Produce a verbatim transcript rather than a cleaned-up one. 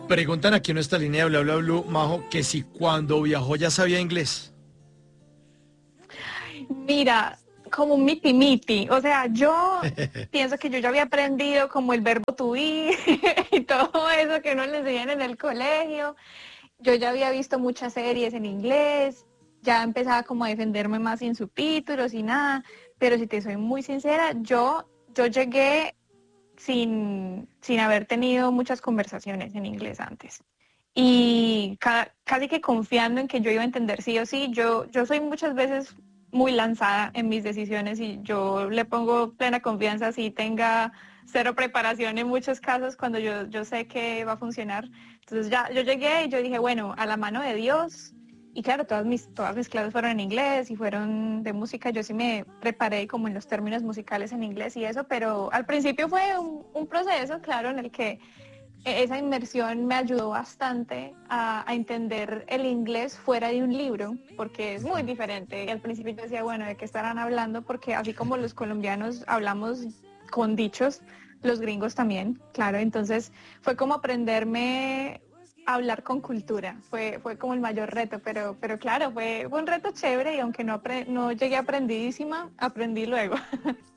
Preguntan aquí en nuestra línea de bla bla blue, Majo, que si cuando viajó ya sabía inglés. Mira, como un miti miti, o sea, yo pienso que yo ya había aprendido como el verbo to be y todo eso que no le enseñan en el colegio. Yo ya había visto muchas series en inglés, ya empezaba como a defenderme más sin subtítulos y nada, pero si te soy muy sincera, yo, yo llegué sin, sin haber tenido muchas conversaciones en inglés antes. Y ca- casi que confiando en que yo iba a entender sí o sí, yo, yo soy muchas veces muy lanzada en mis decisiones y yo le pongo plena confianza si tenga cero preparación en muchos casos cuando yo, yo sé que va a funcionar. Entonces ya yo llegué y yo dije, bueno, a la mano de Dios. Y claro, todas mis, todas mis clases fueron en inglés y fueron de música. Yo sí me preparé como en los términos musicales en inglés y eso, pero al principio fue un, un proceso, claro, en el que esa inmersión me ayudó bastante a, a entender el inglés fuera de un libro, porque es muy diferente. Y al principio yo decía, bueno, ¿de qué estarán hablando? Porque así como los colombianos hablamos con dichos, los gringos también, claro. Entonces fue como aprenderme a hablar con cultura. Fue, fue como el mayor reto, pero, pero claro, fue, fue un reto chévere y aunque no, apre- no llegué aprendidísima, aprendí luego.